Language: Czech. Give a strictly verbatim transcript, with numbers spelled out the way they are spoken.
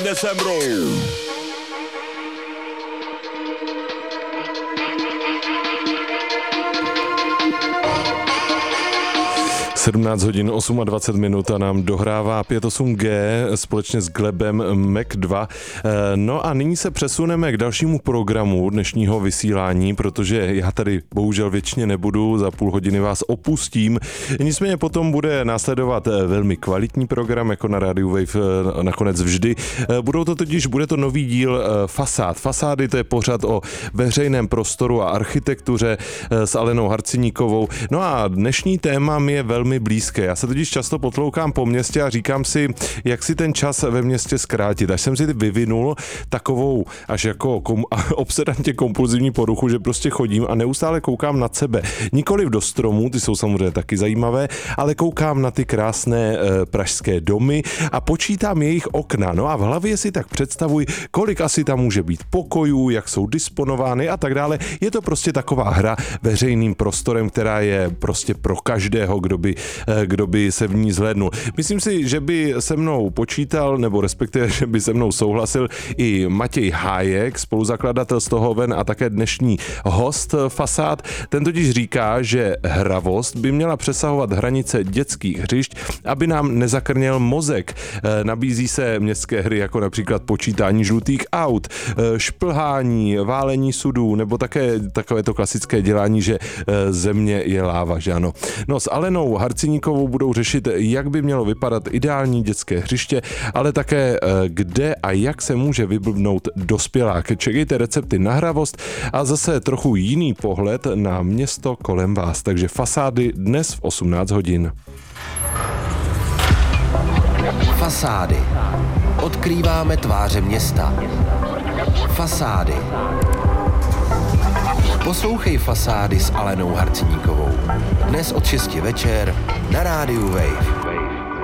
decembru. sedmnáct hodin dvacet osm minut a nám dohrává pět osm G společně s Glebem Mac dva. No a nyní se přesuneme k dalšímu programu dnešního vysílání, protože já tady bohužel věčně nebudu, za půl hodiny vás opustím. Nicméně potom bude následovat velmi kvalitní program, jako na Radio Wave nakonec vždy. Budou to totiž, bude to nový díl Fasád. Fasády, to je pořad o veřejném prostoru a architektuře s Alenou Harciníkovou. No a dnešní téma mi je velmi blízké. Já se totiž často potloukám po městě a říkám si, jak si ten čas ve městě zkrátit. Až jsem si vyvinul takovou až jako kom, obsedantně kompulzivní poruchu, že prostě chodím a neustále koukám nad sebe. Nikoliv do stromů, ty jsou samozřejmě taky zajímavé, ale koukám na ty krásné e, pražské domy a počítám jejich okna. No a v hlavě si tak představuji, kolik asi tam může být pokojů, jak jsou disponovány a tak dále. Je to prostě taková hra veřejným prostorem, která je prostě pro každého, kdo by kdo by se v ní zhlédnul. Myslím si, že by se mnou počítal, nebo respektive, že by se mnou souhlasil i Matěj Hájek, spoluzakladatel Stohoven a také dnešní host Fasád. Ten totiž říká, že hravost by měla přesahovat hranice dětských hřišť, aby nám nezakrněl mozek. Nabízí se městské hry jako například počítání žlutých aut, šplhání, válení sudů, nebo také takové to klasické dělání, že země je láva, že ano. No s Alenou Harciníkovou budou řešit, jak by mělo vypadat ideální dětské hřiště, ale také kde a jak se může vyblbnout dospělák. Čekejte recepty na hravost a zase trochu jiný pohled na město kolem vás. Takže Fasády dnes v osmnáct hodin. Fasády. Odkrýváme tváře města. Fasády. Poslouchej Fasády s Alenou Harciníkovou. Dnes od šesti večer na rádiu Wave.